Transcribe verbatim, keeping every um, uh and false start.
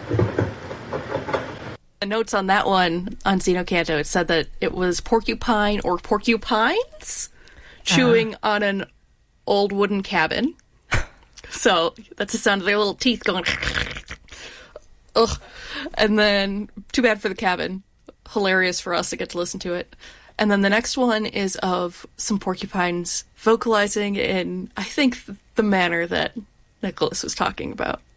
The notes on that one, on Xenocanto, it said that it was porcupine or porcupines chewing uh. on an old wooden cabin. So that's the sound of their little teeth going. Ugh. And then, too bad for the cabin. Hilarious for us to get to listen to it. And then the next one is of some porcupines vocalizing in, I think, the manner that Nicholas was talking about.